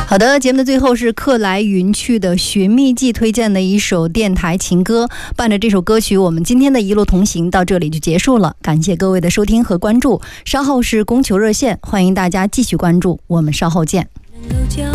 好的，节目的最后是克莱云趣的寻觅记推荐的一首电台情歌。伴着这首歌曲，我们今天的一路同行到这里就结束了，感谢各位的收听和关注。稍后是供求热线，欢迎大家继续关注，我们稍后见。